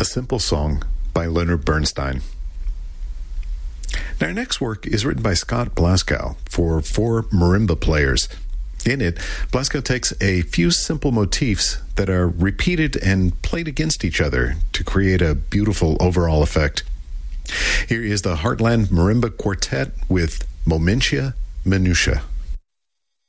A Simple Song by Leonard Bernstein. Now, our next work is written by Scott Blaskow for 4 marimba players. In it, Blaskow takes a few simple motifs that are repeated and played against each other to create a beautiful overall effect. Here is the Heartland Marimba Quartet with Momentia Minutia.